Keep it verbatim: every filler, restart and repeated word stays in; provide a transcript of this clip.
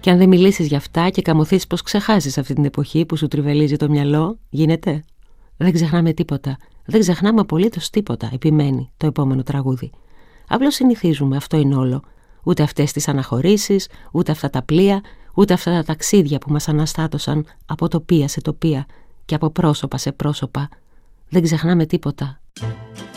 Και αν δεν μιλήσεις για αυτά και καμωθείς πως ξεχάσεις αυτή την εποχή που σου τριβελίζει το μυαλό, γίνεται. Δεν ξεχνάμε τίποτα. Δεν ξεχνάμε απολύτως τίποτα, επιμένει το επόμενο τραγούδι. Απλώς συνηθίζουμε, αυτό είναι όλο. Ούτε αυτές τις αναχωρήσεις, ούτε αυτά τα πλοία, ούτε αυτά τα ταξίδια που μας αναστάτωσαν από τοπία σε τοπία και από πρόσωπα σε πρόσωπα. Δεν ξεχνάμε τίποτα.